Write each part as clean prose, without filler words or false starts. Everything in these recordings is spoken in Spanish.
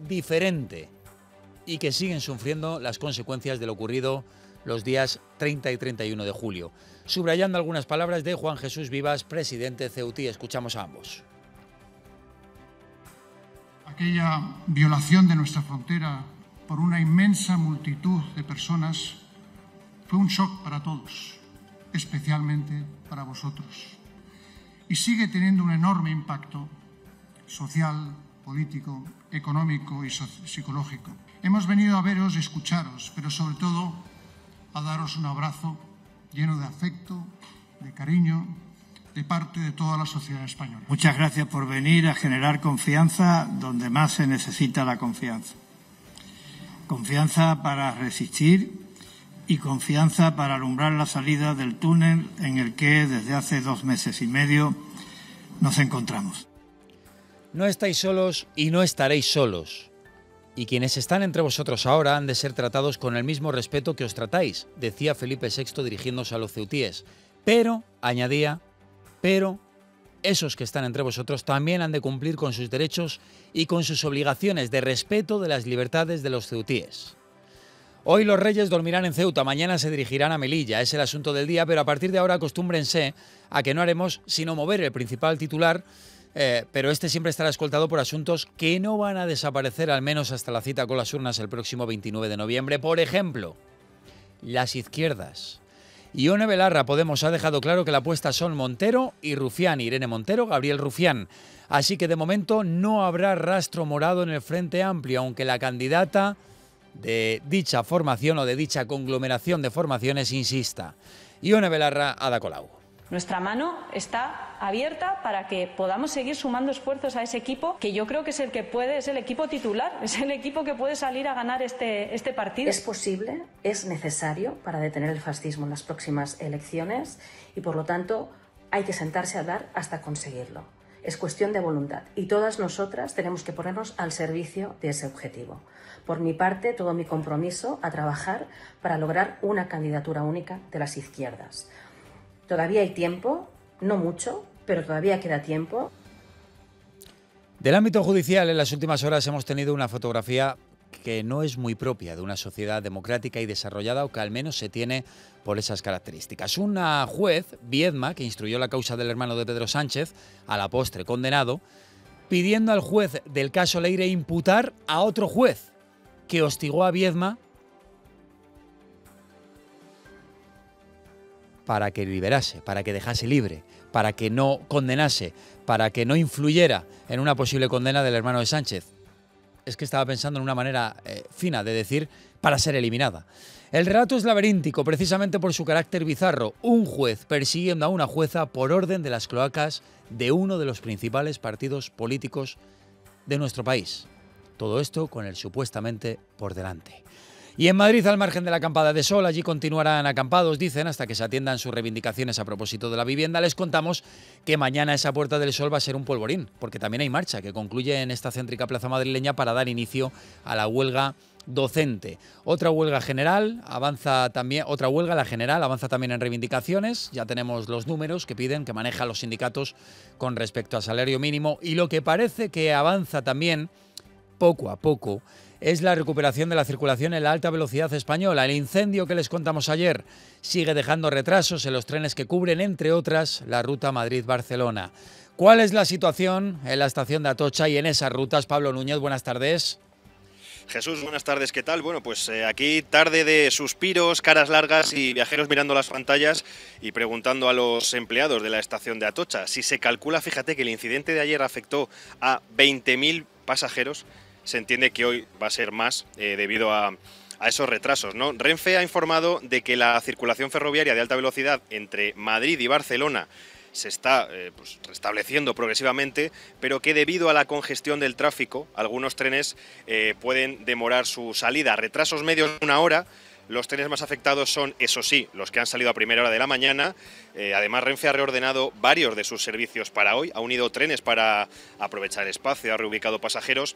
diferente y que siguen sufriendo las consecuencias de lo ocurrido los días 30 y 31 de julio. Subrayando algunas palabras de Juan Jesús Vivas, presidente Ceutí. Escuchamos a ambos. Aquella violación de nuestra frontera por una inmensa multitud de personas fue un shock para todos, especialmente para vosotros. Y sigue teniendo un enorme impacto social, político, económico y psicológico. Hemos venido a veros y escucharos, pero sobre todo a daros un abrazo lleno de afecto, de cariño, de parte de toda la sociedad española. Muchas gracias por venir a generar confianza donde más se necesita la confianza. Confianza para resistir y confianza para alumbrar la salida del túnel en el que desde hace 2 meses y medio nos encontramos. No estáis solos y no estaréis solos. Y quienes están entre vosotros ahora han de ser tratados con el mismo respeto que os tratáis, decía Felipe VI dirigiéndose a los ceutíes. Pero, añadía, esos que están entre vosotros también han de cumplir con sus derechos y con sus obligaciones de respeto de las libertades de los ceutíes. Hoy los reyes dormirán en Ceuta, mañana se dirigirán a Melilla, es el asunto del día, pero a partir de ahora acostúmbrense a que no haremos sino mover el principal titular, pero este siempre estará escoltado por asuntos que no van a desaparecer al menos hasta la cita con las urnas el próximo 29 de noviembre. Por ejemplo, las izquierdas. Ione Belarra, Podemos, ha dejado claro que la apuesta son Montero y Rufián, Irene Montero, Gabriel Rufián. Así que de momento no habrá rastro morado en el Frente Amplio, aunque la candidata de dicha formación o de dicha conglomeración de formaciones insista. Ione Belarra, Ada Colau. Nuestra mano está abierta para que podamos seguir sumando esfuerzos a ese equipo, que yo creo que es el que puede, es el equipo titular, es el equipo que puede salir a ganar este partido. Es posible, es necesario para detener el fascismo en las próximas elecciones y, por lo tanto, hay que sentarse a hablar hasta conseguirlo. Es cuestión de voluntad y todas nosotras tenemos que ponernos al servicio de ese objetivo. Por mi parte, todo mi compromiso a trabajar para lograr una candidatura única de las izquierdas. Todavía hay tiempo, no mucho, pero todavía queda tiempo. Del ámbito judicial, en las últimas horas hemos tenido una fotografía que no es muy propia de una sociedad democrática y desarrollada, o que al menos se tiene por esas características. Una juez, Viedma, que instruyó la causa del hermano de Pedro Sánchez, a la postre condenado, pidiendo al juez del caso Leire imputar a otro juez que hostigó a Viedma para que liberase, para que dejase libre, para que no condenase, para que no influyera en una posible condena del hermano de Sánchez. Es que estaba pensando en una manera fina de decir para ser eliminada. El relato es laberíntico precisamente por su carácter bizarro. Un juez persiguiendo a una jueza por orden de las cloacas de uno de los principales partidos políticos de nuestro país. Todo esto con el supuestamente por delante. Y en Madrid, al margen de la acampada de sol, allí continuarán acampados, dicen, hasta que se atiendan sus reivindicaciones a propósito de la vivienda. Les contamos que mañana esa Puerta del Sol va a ser un polvorín, porque también hay marcha que concluye en esta céntrica plaza madrileña para dar inicio a la huelga docente. Otra huelga general avanza también, avanza también en reivindicaciones. Ya tenemos los números que piden, que manejan los sindicatos con respecto al salario mínimo, y lo que parece que avanza también poco a poco es la recuperación de la circulación en la alta velocidad española. El incendio que les contamos ayer sigue dejando retrasos en los trenes que cubren, entre otras, la ruta Madrid-Barcelona. ¿Cuál es la situación en la estación de Atocha y en esas rutas? Pablo Núñez, buenas tardes. Jesús, buenas tardes, ¿qué tal? Bueno, pues aquí tarde de suspiros, caras largas y viajeros mirando las pantallas y preguntando a los empleados de la estación de Atocha. Si se calcula, fíjate que el incidente de ayer afectó a 20.000 pasajeros, se entiende que hoy va a ser más debido a esos retrasos, ¿no? Renfe ha informado de que la circulación ferroviaria de alta velocidad entre Madrid y Barcelona se está restableciendo progresivamente, pero que debido a la congestión del tráfico, algunos trenes pueden demorar su salida. Retrasos medios de 1 hora. Los trenes más afectados son, eso sí, los que han salido a primera hora de la mañana. Además, Renfe ha reordenado varios de sus servicios para hoy, ha unido trenes para aprovechar espacio, ha reubicado pasajeros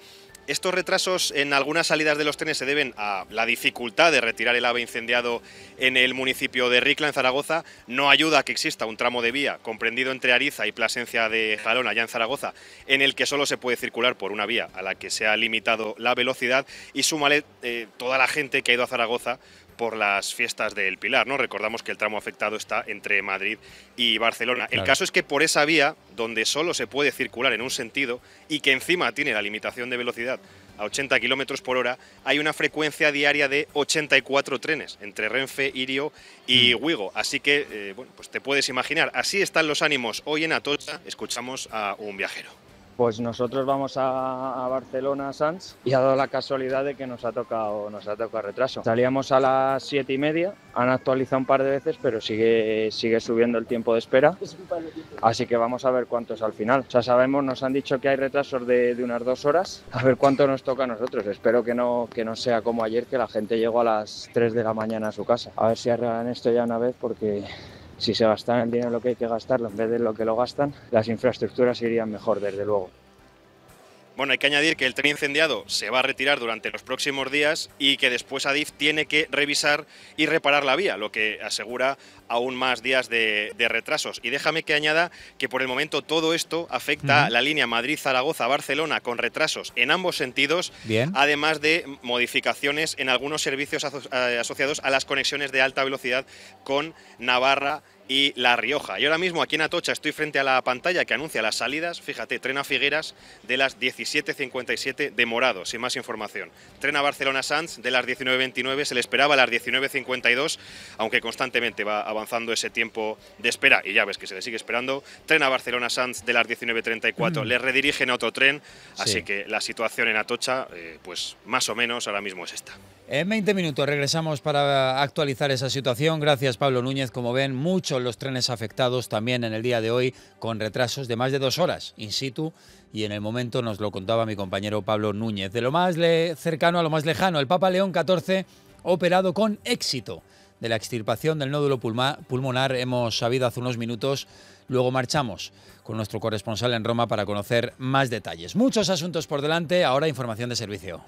Estos retrasos en algunas salidas de los trenes se deben a la dificultad de retirar el AVE incendiado en el municipio de Ricla, en Zaragoza. No ayuda a que exista un tramo de vía comprendido entre Ariza y Plasencia de Jalón, allá en Zaragoza, en el que solo se puede circular por una vía a la que se ha limitado la velocidad, y súmale toda la gente que ha ido a Zaragoza por las fiestas del Pilar, ¿no? Recordamos que el tramo afectado está entre Madrid y Barcelona. Claro. El caso es que por esa vía, donde solo se puede circular en un sentido y que encima tiene la limitación de velocidad a 80 kilómetros por hora, hay una frecuencia diaria de 84 trenes entre Renfe, Irio y Wigo. Así que, bueno, pues te puedes imaginar, así están los ánimos hoy en Atocha. Escuchamos a un viajero. Pues nosotros vamos a Barcelona, Sants, y ha dado la casualidad de que nos ha tocado retraso. Salíamos a las 7:30, han actualizado un par de veces, pero sigue subiendo el tiempo de espera, así que vamos a ver cuánto es al final. O sea, sabemos, nos han dicho que hay retrasos de unas 2 horas, a ver cuánto nos toca a nosotros. Espero que no sea como ayer, que la gente llegó a las 3 de la mañana a su casa. A ver si arreglan esto ya una vez, porque si se gastan el dinero lo que hay que gastarlo en vez de lo que lo gastan, las infraestructuras irían mejor, desde luego. Bueno, hay que añadir que el tren incendiado se va a retirar durante los próximos días y que después Adif tiene que revisar y reparar la vía, lo que asegura aún más días de retrasos. Y déjame que añada que por el momento todo esto afecta a la línea Madrid-Zaragoza-Barcelona, con retrasos en ambos sentidos, además de modificaciones en algunos servicios asociados a las conexiones de alta velocidad con Navarra y La Rioja. Y ahora mismo aquí en Atocha estoy frente a la pantalla que anuncia las salidas. Fíjate, tren a Figueras de las 17:57 demorado, sin más información. Tren a Barcelona-Sants de las 19:29, se le esperaba a las 19:52, aunque constantemente va avanzando ese tiempo de espera, y ya ves que se le sigue esperando. Tren a Barcelona-Sants de las 19:34, le redirigen a otro tren, así que la situación en Atocha, pues más o menos ahora mismo es esta. En 20 minutos regresamos para actualizar esa situación. Gracias, Pablo Núñez. Como ven, muchos los trenes afectados también en el día de hoy, con retrasos de más de 2 horas in situ, y en el momento nos lo contaba mi compañero Pablo Núñez. De lo más cercano a lo más lejano, el Papa León XIV operado con éxito de la extirpación del nódulo pulmonar. Hemos sabido hace unos minutos. Luego marchamos con nuestro corresponsal en Roma para conocer más detalles. Muchos asuntos por delante. Ahora información de servicio.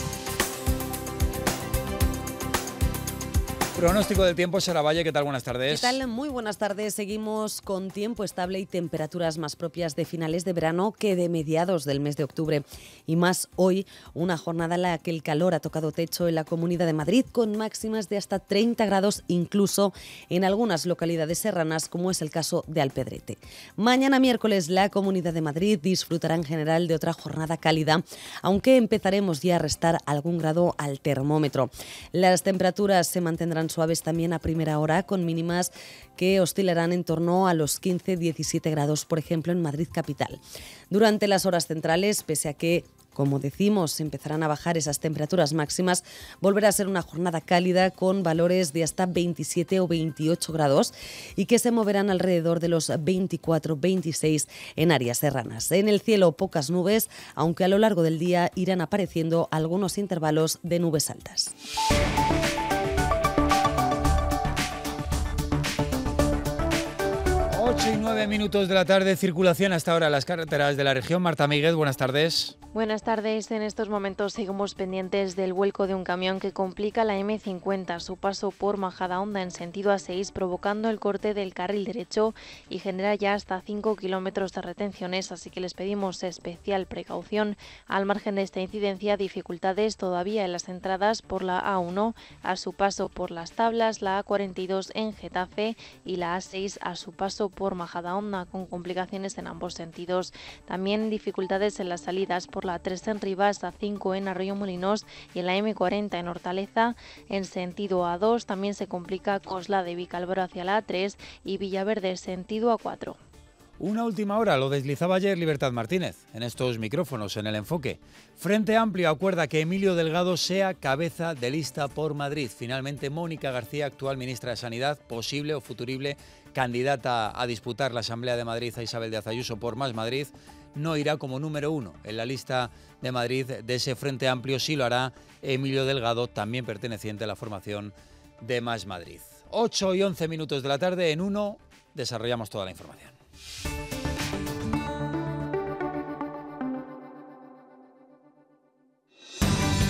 Pronóstico del tiempo, Sara Valle, ¿qué tal? Buenas tardes. ¿Qué tal? Muy buenas tardes. Seguimos con tiempo estable y temperaturas más propias de finales de verano que de mediados del mes de octubre. Y más hoy, una jornada en la que el calor ha tocado techo en la Comunidad de Madrid, con máximas de hasta 30 grados, incluso en algunas localidades serranas, como es el caso de Alpedrete. Mañana miércoles, la Comunidad de Madrid disfrutará en general de otra jornada cálida, aunque empezaremos ya a restar algún grado al termómetro. Las temperaturas se mantendrán suaves también a primera hora, con mínimas que oscilarán en torno a los 15-17 grados, por ejemplo, en Madrid capital. Durante las horas centrales, pese a que, como decimos, empezarán a bajar esas temperaturas máximas, volverá a ser una jornada cálida con valores de hasta 27 o 28 grados y que se moverán alrededor de los 24-26 en áreas serranas. En el cielo, pocas nubes, aunque a lo largo del día irán apareciendo algunos intervalos de nubes altas. 8:09 de la tarde, circulación hasta ahora en las carreteras de la región. Marta Míguez, buenas tardes. Buenas tardes. En estos momentos seguimos pendientes del vuelco de un camión que complica la M50 a su paso por Majadahonda en sentido A6, provocando el corte del carril derecho y genera ya hasta 5 kilómetros de retenciones, así que les pedimos especial precaución. Al margen de esta incidencia, dificultades todavía en las entradas por la A1 a su paso por Las Tablas, la A42 en Getafe y la A6 a su paso por Majadahonda, con complicaciones en ambos sentidos. También dificultades en las salidas por la A3 en Rivas, A5 en Arroyomolinos y en la M40 en Hortaleza. En sentido A2 también se complica Cosla de Vicálvaro hacia la A3 y Villaverde sentido A4. Una última hora, lo deslizaba ayer Libertad Martínez en estos micrófonos, en El Enfoque. Frente Amplio acuerda que Emilio Delgado sea cabeza de lista por Madrid. Finalmente, Mónica García, actual ministra de Sanidad, posible o futurible candidata a disputar la Asamblea de Madrid a Isabel Díaz Ayuso por Más Madrid, no irá como número 1 en la lista de Madrid de ese Frente Amplio. Sí lo hará Emilio Delgado, también perteneciente a la formación de Más Madrid. 8:11 de la tarde, en 1 desarrollamos toda la información. Thank you.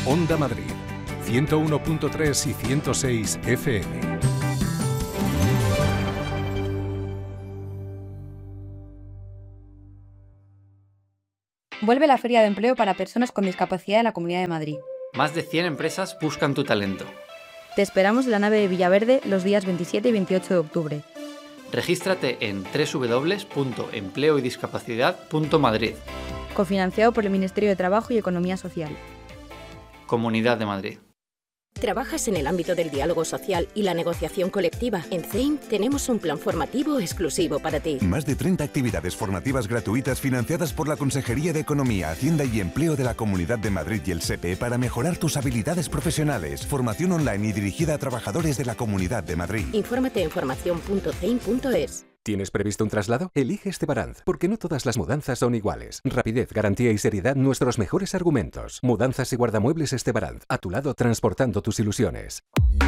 Onda Madrid, 101.3 y 106 FM. Vuelve la Feria de Empleo para personas con discapacidad de la Comunidad de Madrid. Más de 100 empresas buscan tu talento. Te esperamos en la nave de Villaverde los días 27 y 28 de octubre. Regístrate en www.empleoydiscapacidad.madrid. Cofinanciado por el Ministerio de Trabajo y Economía Social. Comunidad de Madrid. ¿Trabajas en el ámbito del diálogo social y la negociación colectiva? En CEIM tenemos un plan formativo exclusivo para ti. Más de 30 actividades formativas gratuitas financiadas por la Consejería de Economía, Hacienda y Empleo de la Comunidad de Madrid y el SEPE para mejorar tus habilidades profesionales. Formación online y dirigida a trabajadores de la Comunidad de Madrid. Infórmate en formación.ceim.es. ¿Tienes previsto un traslado? Elige Estebaranz, porque no todas las mudanzas son iguales. Rapidez, garantía y seriedad, nuestros mejores argumentos. Mudanzas y guardamuebles Estebaranz, a tu lado transportando tus ilusiones.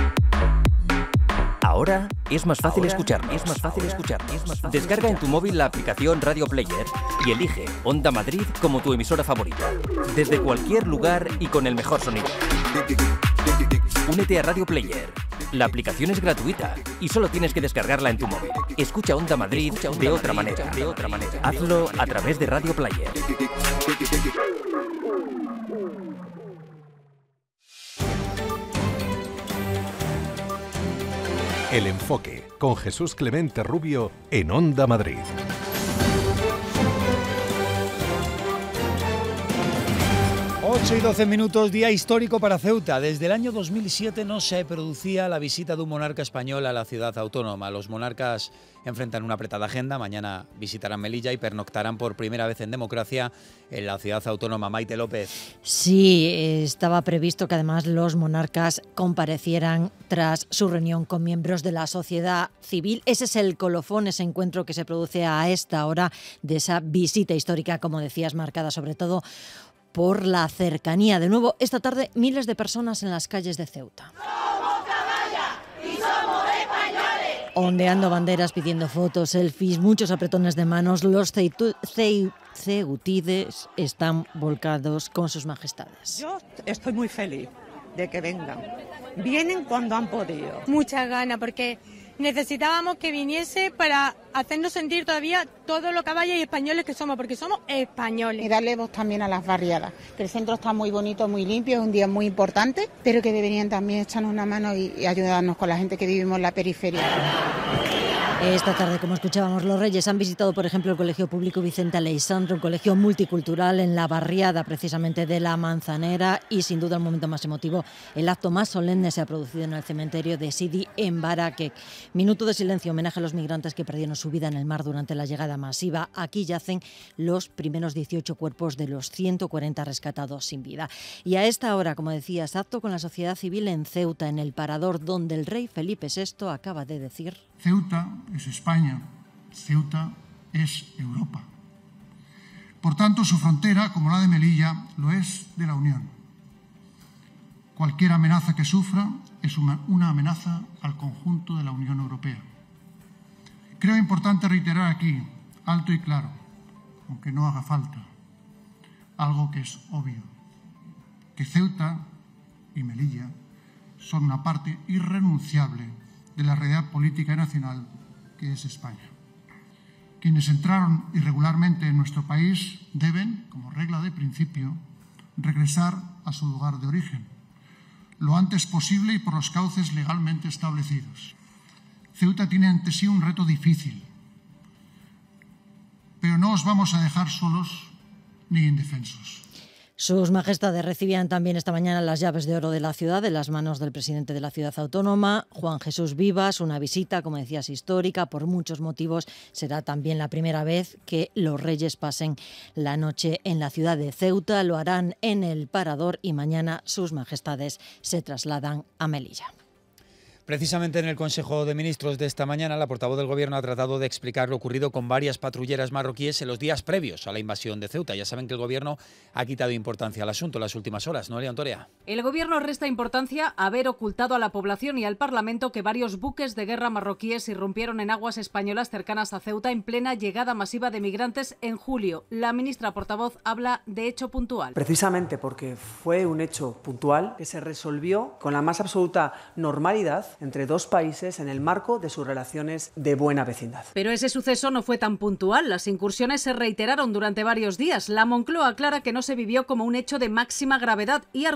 Ahora es más fácil escucharnos. Descarga en tu móvil la aplicación Radio Player y elige Onda Madrid como tu emisora favorita. Desde cualquier lugar y con el mejor sonido. Únete a Radio Player. La aplicación es gratuita y solo tienes que descargarla en tu móvil. Escucha Onda Madrid de otra manera. Hazlo a través de Radio Player. El enfoque con Jesús Clemente Rubio en Onda Madrid. 8 y 12 minutos, día histórico para Ceuta. Desde el año 2007 no se producía la visita de un monarca español a la ciudad autónoma. Los monarcas enfrentan una apretada agenda. Mañana visitarán Melilla y pernoctarán por primera vez en democracia en la ciudad autónoma. Maite López. Sí, estaba previsto que además los monarcas comparecieran tras su reunión con miembros de la sociedad civil. Ese es el colofón, ese encuentro que se produce a esta hora de esa visita histórica, como decías, marcada sobre todo por la cercanía. De nuevo, esta tarde, miles de personas en las calles de Ceuta. ¡Somos canallas y somos españoles! Ondeando banderas, pidiendo fotos, selfies, muchos apretones de manos. Los ceutides están volcados con sus majestades. Yo estoy muy feliz de que vengan. Vienen cuando han podido. Mucha gana, porque necesitábamos que viniese para hacernos sentir todavía todo lo caballos y españoles que somos, porque somos españoles. Y darle voz también a las barriadas, que el centro está muy bonito, muy limpio, es un día muy importante, pero que deberían también echarnos una mano y ayudarnos con la gente que vivimos en la periferia. Esta tarde, como escuchábamos, los Reyes han visitado, por ejemplo, el Colegio Público Vicente Aleixandre, un colegio multicultural en la barriada precisamente de La Manzanera, y sin duda el momento más emotivo, el acto más solemne se ha producido en el cementerio de Sidi en Baraquec. Minuto de silencio, homenaje a los migrantes que perdieron su vida en el mar durante la llegada masiva. Aquí yacen los primeros 18 cuerpos de los 140 rescatados sin vida. Y a esta hora, como decías, acto con la sociedad civil en Ceuta, en el Parador, donde el rey Felipe VI acaba de decir: Ceuta es España, Ceuta es Europa. Por tanto, su frontera, como la de Melilla, lo es de la Unión. Cualquier amenaza que sufra es una amenaza al conjunto de la Unión Europea. Creo importante reiterar aquí, alto y claro, aunque no haga falta, algo que es obvio, que Ceuta y Melilla son una parte irrenunciable de la realidad política nacional que es España. Quienes entraron irregularmente en nuestro país deben, como regla de principio, regresar a su lugar de origen, lo antes posible y por los cauces legalmente establecidos. Ceuta tiene ante sí un reto difícil, pero no os vamos a dejar solos ni indefensos. Sus majestades recibían también esta mañana las llaves de oro de la ciudad de las manos del presidente de la ciudad autónoma, Juan Jesús Vivas. Una visita, como decías, histórica por muchos motivos. Será también la primera vez que los reyes pasen la noche en la ciudad de Ceuta. Lo harán en el Parador y mañana sus majestades se trasladan a Melilla. Precisamente en el Consejo de Ministros de esta mañana, la portavoz del Gobierno ha tratado de explicar lo ocurrido con varias patrulleras marroquíes en los días previos a la invasión de Ceuta. Ya saben que el Gobierno ha quitado importancia al asunto en las últimas horas. Noelia Antorea. El Gobierno resta importancia a haber ocultado a la población y al Parlamento que varios buques de guerra marroquíes irrumpieron en aguas españolas cercanas a Ceuta en plena llegada masiva de migrantes en julio. La ministra portavoz habla de hecho puntual. Precisamente porque fue un hecho puntual que se resolvió con la más absoluta normalidad entre dos países en el marco de sus relaciones de buena vecindad. Pero ese suceso no fue tan puntual. Las incursiones se reiteraron durante varios días. La Moncloa aclara que no se vivió como un hecho de máxima gravedad y